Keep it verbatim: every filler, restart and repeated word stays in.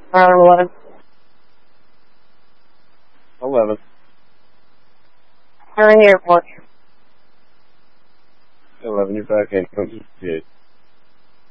Around eleven. Eleven. We're in the airport. Eleven, you're back in. Don't just